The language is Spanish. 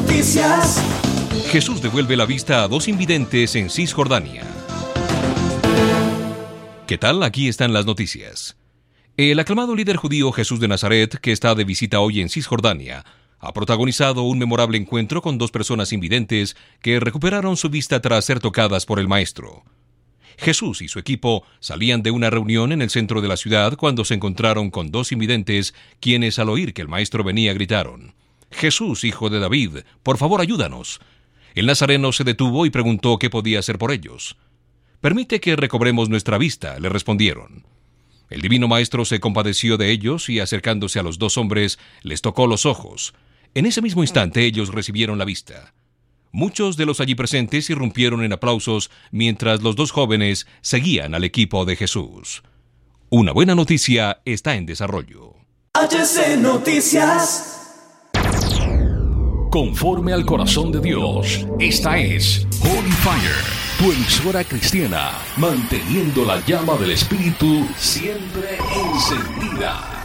Noticias. Jesús devuelve la vista a 2 invidentes en Cisjordania. ¿Qué tal? Aquí están las noticias. El aclamado líder judío Jesús de Nazaret, que está de visita hoy en Cisjordania, ha protagonizado un memorable encuentro con 2 personas invidentes que recuperaron su vista tras ser tocadas por el Maestro. Jesús y su equipo salían de una reunión en el centro de la ciudad cuando se encontraron con 2 invidentes, quienes al oír que el Maestro venía gritaron: «Jesús, hijo de David, por favor ayúdanos». El nazareno se detuvo y preguntó qué podía hacer por ellos. «Permite que recobremos nuestra vista», le respondieron. El divino Maestro se compadeció de ellos y, acercándose a los 2 hombres, les tocó los ojos. En ese mismo instante ellos recibieron la vista. Muchos de los allí presentes irrumpieron en aplausos mientras los 2 jóvenes seguían al equipo de Jesús. Una buena noticia está en desarrollo. HC Noticias. Conforme al corazón de Dios, esta es Holy Fire, tu emisora cristiana, manteniendo la llama del Espíritu siempre encendida.